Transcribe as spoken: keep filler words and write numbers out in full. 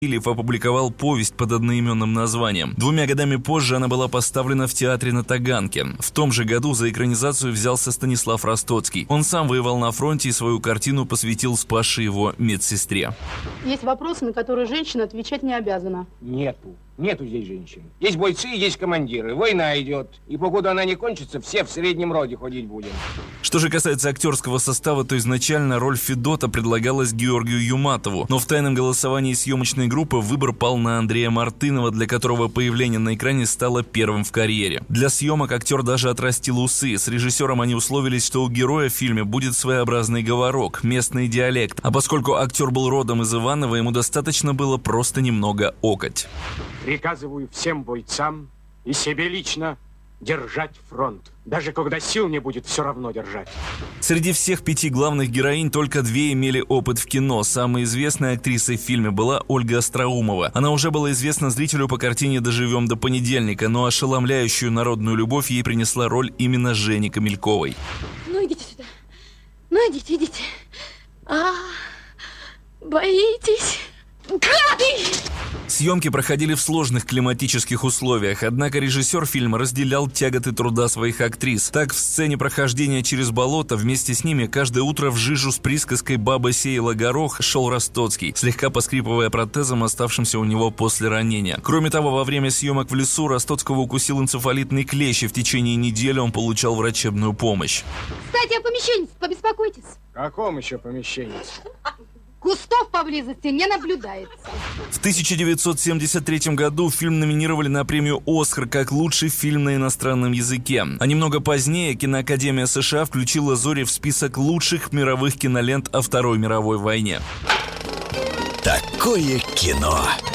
Васильев опубликовал повесть под одноименным названием. Двумя годами позже она была поставлена в театре на Таганке. В том же году за экранизацию взялся Станислав Ростоцкий. Он сам воевал на фронте и свою картину посвятил спасшей его медсестре. Есть вопросы, на которые женщина отвечать не обязана. Нету. Нету здесь женщин. Есть бойцы, есть командиры. Война идет. И покуда она не кончится, все в среднем роде ходить будем. Что же касается актерского состава, то изначально роль Федота предлагалась Георгию Юматову. Но в тайном голосовании съемочной группы выбор пал на Андрея Мартынова, для которого появление на экране стало первым в карьере. Для съемок актер даже отрастил усы. С режиссером они условились, что у героя в фильме будет своеобразный говорок, местный диалект. А поскольку актер был родом из Иваново, ему достаточно было просто немного окать. Приказываю всем бойцам и себе лично держать фронт. Даже когда сил не будет, все равно держать. Среди всех пяти главных героинь только две имели опыт в кино. Самой известной актрисой в фильме была Ольга Остроумова. Она уже была известна зрителю по картине «Доживем до понедельника», но ошеломляющую народную любовь ей принесла роль именно Жени Камельковой. Ну идите сюда. Ну идите, идите. А, боитесь? Гады! Съемки проходили в сложных климатических условиях, однако режиссер фильма разделял тяготы труда своих актрис. Так, в сцене прохождения через болото вместе с ними каждое утро в жижу с присказкой «Баба сеяла горох» шел Ростоцкий, слегка поскрипывая протезом, оставшимся у него после ранения. Кроме того, во время съемок в лесу Ростоцкого укусил энцефалитный клещ, и в течение недели он получал врачебную помощь. Кстати, о помещении побеспокойтесь. В каком еще помещении? Кустов поблизости не наблюдается. В тысяча девятьсот семьдесят третьем году фильм номинировали на премию «Оскар» как лучший фильм на иностранном языке. А немного позднее киноакадемия США включила «Зори» в список лучших мировых кинолент о Второй мировой войне. Такое кино.